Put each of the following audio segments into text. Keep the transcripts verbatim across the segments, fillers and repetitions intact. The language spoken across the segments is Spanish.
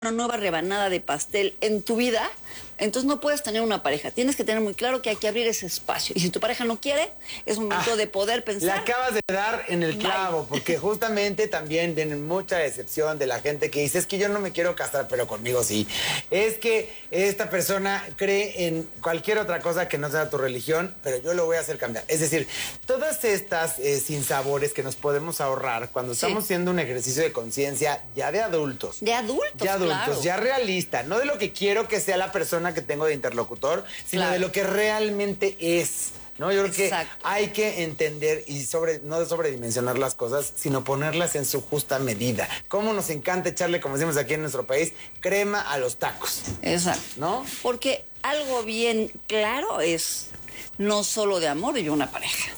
una nueva rebanada de pastel en tu vida, entonces no puedes tener una pareja. Tienes que tener muy claro que hay que abrir ese espacio. Y si tu pareja no quiere, es momento ah, de poder pensar. Le acabas de dar en el clavo, Bye. Porque justamente también tienen mucha decepción de la gente que dice, es que yo no me quiero casar, pero conmigo sí. Es que esta persona cree en cualquier otra cosa que no sea tu religión, pero yo lo voy a hacer cambiar. Es decir, todas estas eh, sinsabores que nos podemos ahorrar cuando sí. estamos haciendo un ejercicio de conciencia ya de adultos. De adultos, De adultos, claro. ya realista. No de lo que quiero que sea la persona que tengo de interlocutor, sino claro. de lo que realmente es. ¿No? Yo creo Exacto. que hay que entender y sobre, no sobredimensionar las cosas, sino ponerlas en su justa medida. Cómo nos encanta echarle, como decimos aquí en nuestro país, crema a los tacos. Exacto. ¿No? Porque algo bien claro es no solo de amor y una pareja.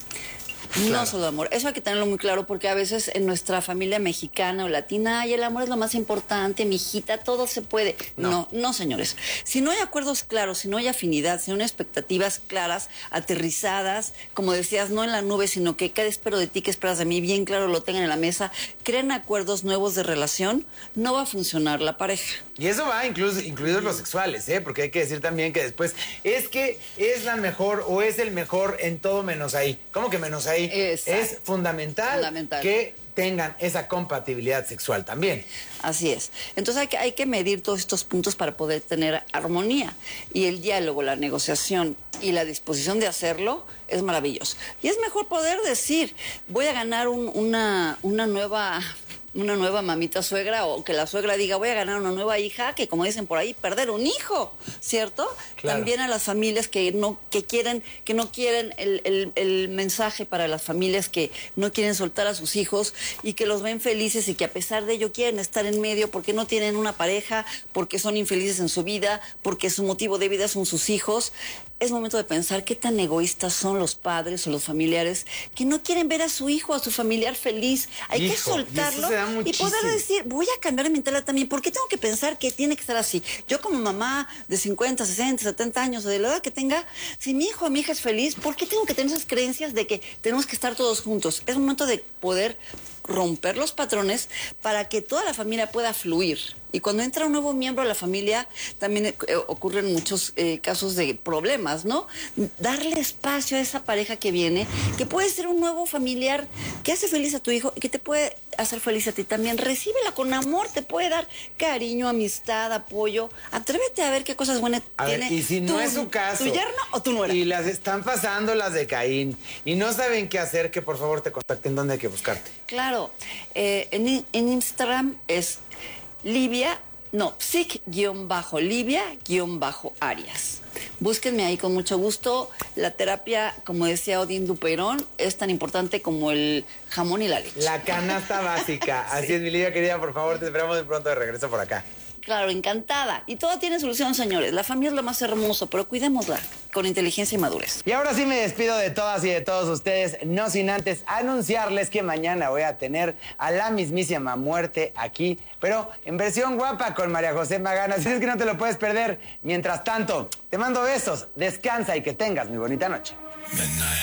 Claro. No solo amor. Eso hay que tenerlo muy claro porque a veces en nuestra familia mexicana o latina, ay, el amor es lo más importante, mijita, todo se puede. No. no, no, señores. Si no hay acuerdos claros, si no hay afinidad, si no hay expectativas claras, aterrizadas, como decías, no en la nube, sino que qué espero de ti, qué esperas de mí, bien claro lo tengan en la mesa, creen acuerdos nuevos de relación, no va a funcionar la pareja. Y eso va incluso, incluidos los sexuales, ¿eh? Porque hay que decir también que después es que es la mejor o es el mejor en todo menos ahí. ¿Cómo que menos ahí? Exacto. Es fundamental, fundamental que tengan esa compatibilidad sexual también. Así es. Entonces hay que, hay que medir todos estos puntos para poder tener armonía. Y el diálogo, la negociación y la disposición de hacerlo es maravilloso. Y es mejor poder decir, voy a ganar un, una, una nueva... una nueva mamita suegra, o que la suegra diga, voy a ganar una nueva hija, que como dicen por ahí, perder un hijo, ¿cierto? Claro. También a las familias que no, que quieren, que no quieren el, el, el mensaje para las familias que no quieren soltar a sus hijos y que los ven felices y que a pesar de ello quieren estar en medio porque no tienen una pareja, porque son infelices en su vida, porque su motivo de vida son sus hijos. Es momento de pensar qué tan egoístas son los padres o los familiares que no quieren ver a su hijo, a su familiar feliz. Hay Hijo, que soltarlo y, y poder decir, voy a cambiar mi mentalidad también. ¿Por qué tengo que pensar que tiene que ser así? Yo como mamá de cincuenta, sesenta, setenta años, de la edad que tenga, si mi hijo o mi hija es feliz, ¿por qué tengo que tener esas creencias de que tenemos que estar todos juntos? Es momento de poder romper los patrones para que toda la familia pueda fluir. Y cuando entra un nuevo miembro a la familia, también eh, ocurren muchos eh, casos de problemas, ¿no? Darle espacio a esa pareja que viene, que puede ser un nuevo familiar que hace feliz a tu hijo y que te puede hacer feliz a ti también. Recíbela con amor, te puede dar cariño, amistad, apoyo. Atrévete a ver qué cosas buenas a tiene. Ver, y si no tu, es su caso, tu yerno o tu nuera. Y las están pasando las de Caín y no saben qué hacer, que por favor te contacten. ¿Dónde hay que buscarte? Claro, eh, en, en Instagram es Livia, no, psic-Livia-Arias. Búsquenme ahí con mucho gusto. La terapia, como decía Odín Dupeirón, es tan importante como el jamón y la leche. La canasta básica. Así sí. es, mi Livia querida, por favor, te esperamos de pronto de regreso por acá. Claro, encantada. Y todo tiene solución, señores. La familia es lo más hermoso, pero cuidémosla con inteligencia y madurez. Y ahora sí me despido de todas y de todos ustedes, no sin antes anunciarles que mañana voy a tener a la mismísima muerte aquí, pero en versión guapa con María José Magana. Así es que no te lo puedes perder. Mientras tanto, te mando besos, descansa y que tengas muy bonita noche. Midnight.